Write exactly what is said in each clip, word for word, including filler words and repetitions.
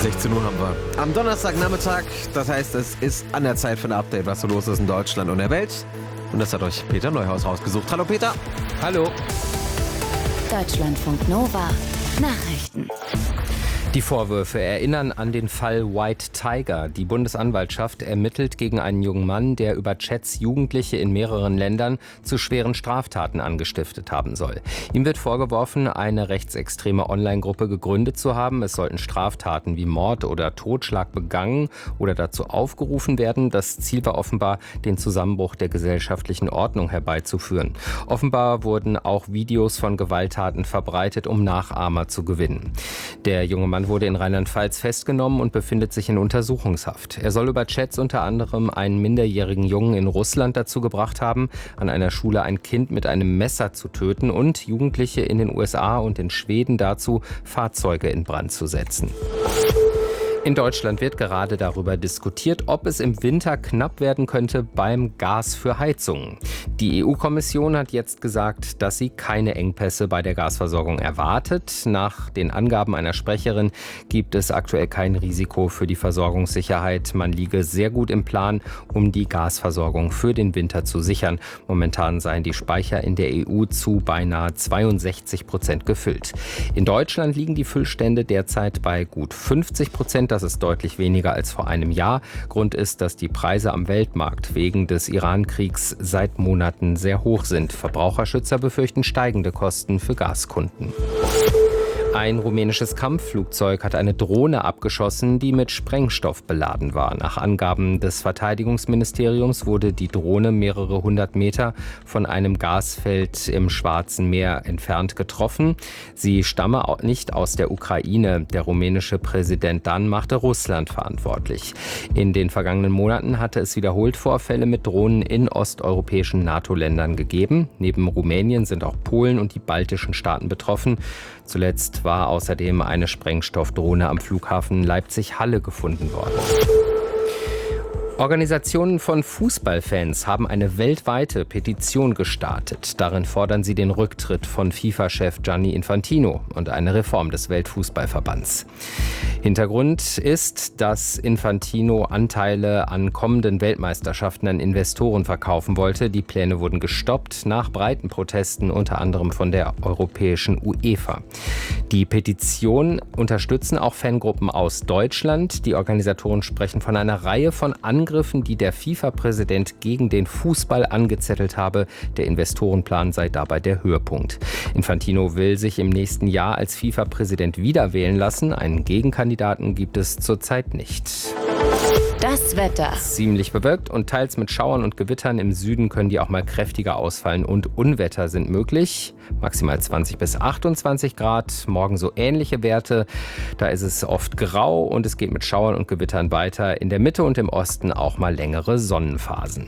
sechzehn Uhr haben wir. Am Donnerstagnachmittag, das heißt, es ist an der Zeit für ein Update, was so los ist in Deutschland und der Welt. Und das hat euch Peter Neuhaus rausgesucht. Hallo Peter. Hallo. Deutschlandfunk Nova Nachrichten. Die Vorwürfe erinnern an den Fall White Tiger. Die Bundesanwaltschaft ermittelt gegen einen jungen Mann, der über Chats Jugendliche in mehreren Ländern zu schweren Straftaten angestiftet haben soll. Ihm wird vorgeworfen, eine rechtsextreme Online-Gruppe gegründet zu haben. Es sollten Straftaten wie Mord oder Totschlag begangen oder dazu aufgerufen werden. Das Ziel war offenbar, den Zusammenbruch der gesellschaftlichen Ordnung herbeizuführen. Offenbar wurden auch Videos von Gewalttaten verbreitet, um Nachahmer zu gewinnen. Der junge Mann wurde in Rheinland-Pfalz festgenommen und befindet sich in Untersuchungshaft. Er soll über Chats unter anderem einen minderjährigen Jungen in Russland dazu gebracht haben, an einer Schule ein Kind mit einem Messer zu töten und Jugendliche in den U S A und in Schweden dazu, Fahrzeuge in Brand zu setzen. In Deutschland wird gerade darüber diskutiert, ob es im Winter knapp werden könnte beim Gas für Heizungen. Die E U-Kommission hat jetzt gesagt, dass sie keine Engpässe bei der Gasversorgung erwartet. Nach den Angaben einer Sprecherin gibt es aktuell kein Risiko für die Versorgungssicherheit. Man liege sehr gut im Plan, um die Gasversorgung für den Winter zu sichern. Momentan seien die Speicher in der E U zu beinahe zweiundsechzig Prozent gefüllt. In Deutschland liegen die Füllstände derzeit bei gut fünfzig Prozent. Das ist deutlich weniger als vor einem Jahr. Grund ist, dass die Preise am Weltmarkt wegen des Iran-Kriegs seit Monaten sehr hoch sind. Verbraucherschützer befürchten steigende Kosten für Gaskunden. Ein rumänisches Kampfflugzeug hat eine Drohne abgeschossen, die mit Sprengstoff beladen war. Nach Angaben des Verteidigungsministeriums wurde die Drohne mehrere hundert Meter von einem Gasfeld im Schwarzen Meer entfernt getroffen. Sie stamme nicht aus der Ukraine. Der rumänische Präsident dann machte Russland verantwortlich. In den vergangenen Monaten hatte es wiederholt Vorfälle mit Drohnen in osteuropäischen NATO-Ländern gegeben. Neben Rumänien sind auch Polen und die baltischen Staaten betroffen. Zuletzt war außerdem eine Sprengstoffdrohne am Flughafen Leipzig-Halle gefunden worden. Organisationen von Fußballfans haben eine weltweite Petition gestartet. Darin fordern sie den Rücktritt von FIFA-Chef Gianni Infantino und eine Reform des Weltfußballverbands. Hintergrund ist, dass Infantino Anteile an kommenden Weltmeisterschaften an Investoren verkaufen wollte. Die Pläne wurden gestoppt nach breiten Protesten, unter anderem von der europäischen UEFA. Die Petition unterstützen auch Fangruppen aus Deutschland. Die Organisatoren sprechen von einer Reihe von Angriffen, die der FIFA-Präsident gegen den Fußball angezettelt habe. Der Investorenplan sei dabei der Höhepunkt. Infantino will sich im nächsten Jahr als FIFA-Präsident wieder wählen lassen. Einen Gegenkandidaten gibt es zurzeit nicht. Das Wetter. Ziemlich bewölkt und teils mit Schauern und Gewittern. Im Süden können die auch mal kräftiger ausfallen und Unwetter sind möglich. Maximal zwanzig bis achtundzwanzig Grad. Morgen so ähnliche Werte. Da ist es oft grau und es geht mit Schauern und Gewittern weiter. In der Mitte und im Osten auch mal längere Sonnenphasen.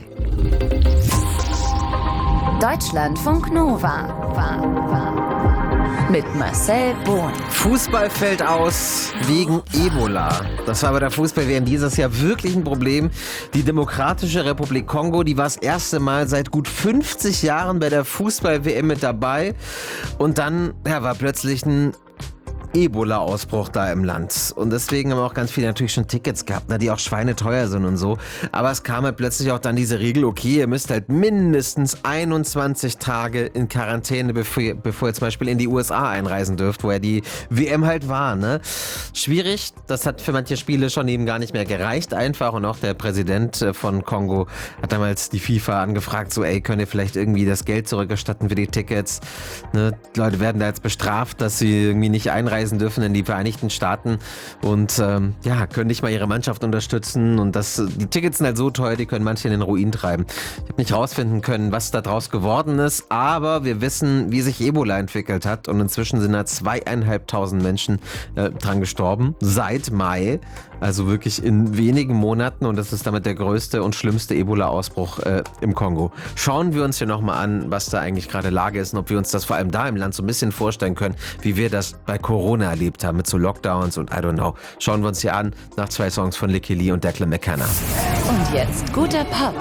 Deutschlandfunk Nova. War, war. Mit Marcel Bohn. Fußball fällt aus wegen Ebola. Das war bei der Fußball-W M dieses Jahr wirklich ein Problem. Die Demokratische Republik Kongo, die war das erste Mal seit gut fünfzig Jahren bei der Fußball-W M mit dabei. Und dann ja, war plötzlich ein Ebola-Ausbruch da im Land. Und deswegen haben auch ganz viele natürlich schon Tickets gehabt, die auch schweineteuer sind und so. Aber es kam halt plötzlich auch dann diese Regel, okay, ihr müsst halt mindestens einundzwanzig Tage in Quarantäne, bevor, bevor ihr zum Beispiel in die U S A einreisen dürft, wo ja die W M halt war, ne? Schwierig, das hat für manche Spiele schon eben gar nicht mehr gereicht einfach. Und auch der Präsident von Kongo hat damals die FIFA angefragt, so ey, könnt ihr vielleicht irgendwie das Geld zurückerstatten für die Tickets? Ne? Die Leute werden da jetzt bestraft, dass sie irgendwie nicht einreisen dürfen in die Vereinigten Staaten und ähm, ja, können nicht mal ihre Mannschaft unterstützen und das, die Tickets sind halt so teuer, die können manche in den Ruin treiben. Ich habe nicht rausfinden können, was da draus geworden ist, aber wir wissen, wie sich Ebola entwickelt hat und inzwischen sind da zweieinhalbtausend Menschen äh, dran gestorben, seit Mai, also wirklich in wenigen Monaten und das ist damit der größte und schlimmste Ebola-Ausbruch äh, im Kongo. Schauen wir uns hier nochmal an, was da eigentlich gerade Lage ist und ob wir uns das vor allem da im Land so ein bisschen vorstellen können, wie wir das bei Corona erlebt haben mit so Lockdowns und I don't know. Schauen wir uns hier an nach zwei Songs von Licky Lee und Declan McKenna. Und jetzt guter Pop.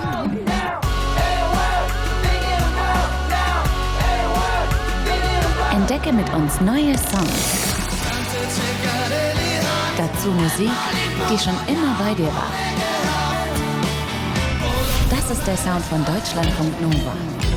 Entdecke mit uns neue Songs. Dazu Musik, die schon immer bei dir war. Das ist der Sound von Deutschlandfunk Nova.